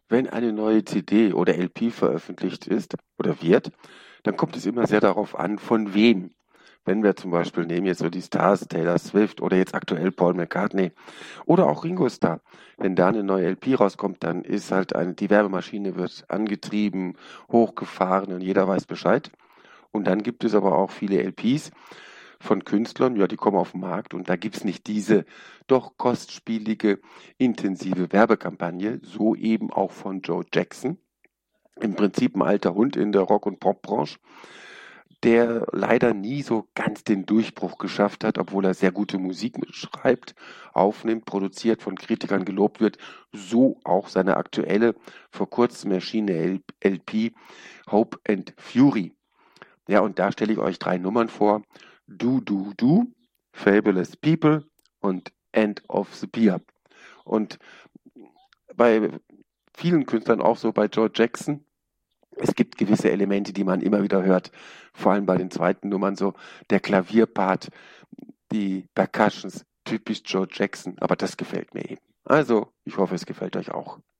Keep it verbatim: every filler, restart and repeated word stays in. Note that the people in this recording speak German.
Wenn eine neue C D oder L P veröffentlicht ist oder wird, dann kommt es immer sehr darauf an, von wem. Wenn wir zum Beispiel nehmen jetzt so die Stars, Taylor Swift oder jetzt aktuell Paul McCartney oder auch Ringo Starr. Wenn da eine neue L P rauskommt, dann ist halt eine, die Werbemaschine wird angetrieben, hochgefahren und jeder weiß Bescheid. Und dann gibt es aber auch viele L Ps von Künstlern, ja, die kommen auf den Markt und da gibt's nicht diese doch kostspielige, intensive Werbekampagne, so eben auch von Joe Jackson. Im Prinzip ein alter Hund in der Rock- und Popbranche, der leider nie so ganz den Durchbruch geschafft hat, obwohl er sehr gute Musik schreibt, aufnimmt, produziert, von Kritikern gelobt wird, so auch seine aktuelle, vor kurzem erschienene L P Hope and Fury. Ja, und da stelle ich euch drei Nummern vor. Do, Do, Do, Fabulous People und End of the Pier. Und bei vielen Künstlern, auch so bei George Jackson, es gibt gewisse Elemente, die man immer wieder hört. Vor allem bei den zweiten Nummern so der Klavierpart, die Percussions, typisch George Jackson. Aber das gefällt mir eben. Also, ich hoffe, es gefällt euch auch.